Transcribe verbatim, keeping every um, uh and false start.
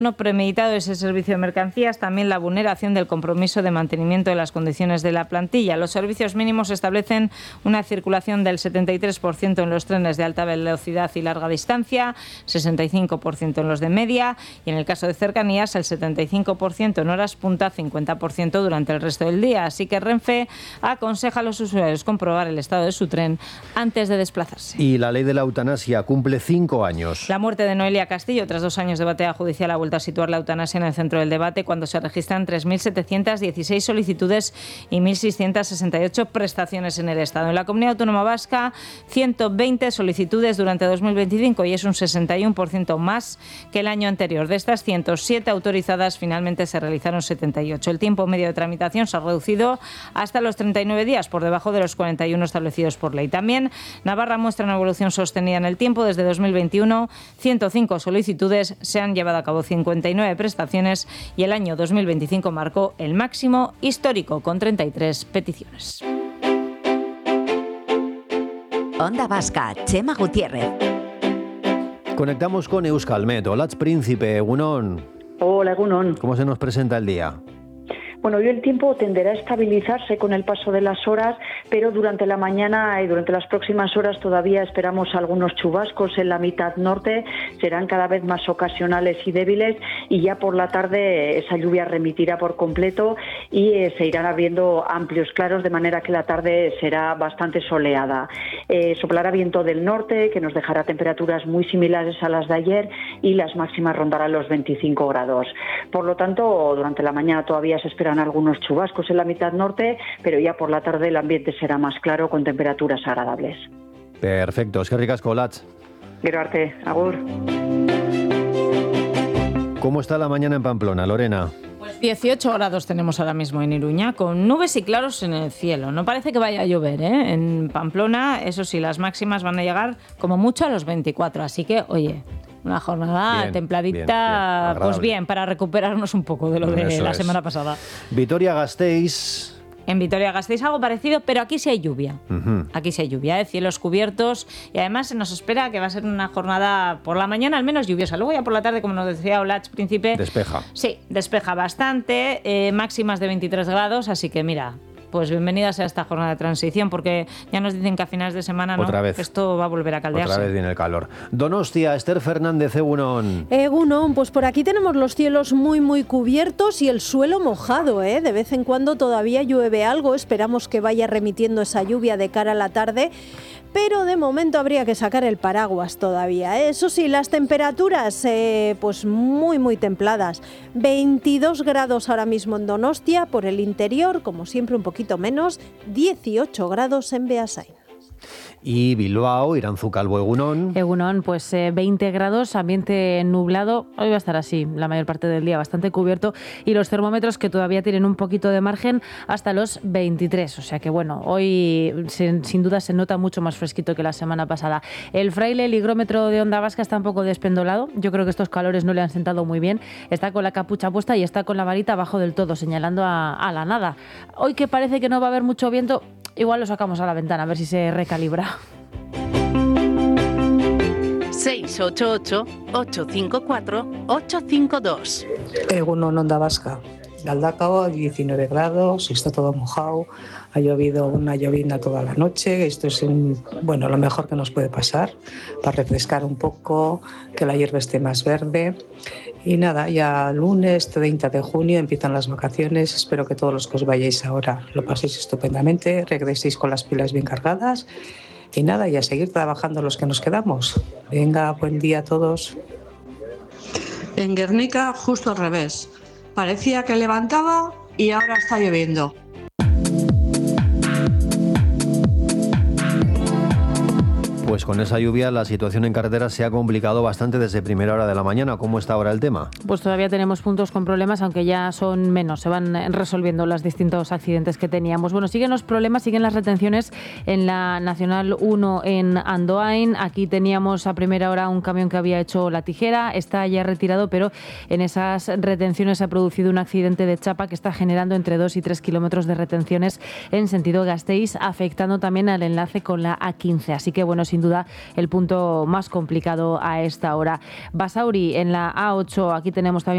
No premeditado ese servicio de mercancías, también la vulneración del compromiso de mantenimiento de las condiciones de la plantilla. Los servicios mínimos establecen una circulación del setenta y tres por ciento en los trenes de alta velocidad y larga distancia, sesenta y cinco por ciento en los de media y en el caso de cercanías el setenta y cinco por ciento en horas punta, cincuenta por ciento durante el resto del día. Así que Renfe aconseja a los usuarios comprobar el estado de su tren antes de desplazarse. Y la ley de la eutanasia cumple cinco años. La muerte de Noelia Castillo, tras dos años de batalla judicial, ha vuelto a situar la eutanasia en el centro del debate cuando se registran tres mil setecientas dieciséis solicitudes y mil seiscientas sesenta y ocho prestaciones en el Estado. En la Comunidad Autónoma Vasca, ciento veinte solicitudes durante dos mil veinticinco y es un sesenta y uno por ciento más que el año anterior. De estas ciento siete autorizadas, finalmente se realizaron setenta y ocho. El tiempo medio de tramitación se ha reducido hasta los treinta y nueve días, por debajo de los cuarenta y uno establecidos por ley. También Navarra muestra una evolución sostenida en el tiempo. Desde dos mil veintiuno, ciento cinco solicitudes, se han llevado a cabo cincuenta y nueve prestaciones y el año dos mil veinticinco marcó el máximo histórico con treinta y tres peticiones. Onda Vasca, Chema Gutiérrez. Conectamos con Euskalmet. Olatz Príncipe, Egunon. Hola, Egunon. ¿Cómo se nos presenta el día? Bueno, hoy el tiempo tenderá a estabilizarse con el paso de las horas, pero durante la mañana y durante las próximas horas todavía esperamos algunos chubascos en la mitad norte. Serán cada vez más ocasionales y débiles y ya por la tarde esa lluvia remitirá por completo y eh, se irán abriendo amplios claros, de manera que la tarde será bastante soleada. Eh, soplará viento del norte que nos dejará temperaturas muy similares a las de ayer y las máximas rondarán los veinticinco grados. Por lo tanto, durante la mañana todavía se espera algunos chubascos en la mitad norte, pero ya por la tarde el ambiente será más claro con temperaturas agradables. Perfecto, es que ricasco, Olatz. Gero arte, agur. ¿Cómo está la mañana en Pamplona, Lorena? Pues dieciocho grados tenemos ahora mismo en Iruña, con nubes y claros en el cielo. No parece que vaya a llover, ¿eh? En Pamplona, eso sí, las máximas van a llegar como mucho a los veinticuatro, así que, oye, una jornada bien, templadita, bien, bien, pues bien, para recuperarnos un poco de lo de Eso la es. semana pasada. Vitoria-Gasteiz. En Vitoria-Gasteiz algo parecido, pero aquí sí hay lluvia. Uh-huh. Aquí sí hay lluvia, ¿eh? Cielos cubiertos y además se nos espera que va a ser una jornada por la mañana al menos lluviosa. Luego ya por la tarde, como nos decía Olatz Príncipe... Despeja. Sí, despeja bastante, eh, máximas de veintitrés grados, así que mira... Pues bienvenidas a esta jornada de transición, porque ya nos dicen que a finales de semana no, Otra vez. esto va a volver a caldearse. Otra vez viene el calor. Donostia, Esther Fernández, Egunon. Egunon, pues por aquí tenemos los cielos muy muy cubiertos y el suelo mojado, ¿eh? De vez en cuando todavía llueve algo, esperamos que vaya remitiendo esa lluvia de cara a la tarde. Pero de momento habría que sacar el paraguas todavía, ¿eh? Eso sí, las temperaturas eh, pues muy muy templadas. veintidós grados ahora mismo en Donostia, por el interior, como siempre un poquito menos, dieciocho grados en Beasain. Y Bilbao, Iranzu Calvo, Egunon. Egunon, pues eh, veinte grados, ambiente nublado. Hoy va a estar así, la mayor parte del día, bastante cubierto. Y los termómetros que todavía tienen un poquito de margen hasta los veintitrés. O sea que bueno, hoy sin, sin duda se nota mucho más fresquito que la semana pasada. El fraile, el higrómetro de Onda Vasca, está un poco despendolado. Yo creo que estos calores no le han sentado muy bien. Está con la capucha puesta y está con la varita abajo del todo, señalando a, a la nada. Hoy que parece que no va a haber mucho viento, igual lo sacamos a la ventana, a ver si se recalibra. seis ocho ocho, ocho cinco cuatro, ocho cinco dos. Egunon, Onda Vasca. Galdakao, diecinueve grados, está todo mojado, ha llovido una llovizna toda la noche. Esto es un, bueno, lo mejor que nos puede pasar para refrescar un poco, que la hierba esté más verde. Y nada, ya lunes treinta de junio empiezan las vacaciones. Espero que todos los que os vayáis ahora lo paséis estupendamente, regreséis con las pilas bien cargadas. Y nada, y a seguir trabajando los que nos quedamos. Venga, buen día a todos. En Guernica, justo al revés. Parecía que levantaba y ahora está lloviendo. Pues con esa lluvia la situación en carretera se ha complicado bastante desde primera hora de la mañana. ¿Cómo está ahora el tema? Pues todavía tenemos puntos con problemas, aunque ya son menos. Se van resolviendo los distintos accidentes que teníamos. Bueno, siguen los problemas, siguen las retenciones en la Nacional uno en Andoain. Aquí teníamos a primera hora un camión que había hecho la tijera. Está ya retirado, pero en esas retenciones se ha producido un accidente de chapa que está generando entre dos y tres kilómetros de retenciones en sentido Gasteiz, afectando también al enlace con la A quince. Así que, bueno, sin sin duda el punto más complicado a esta hora. Basauri, en la A ocho, aquí tenemos también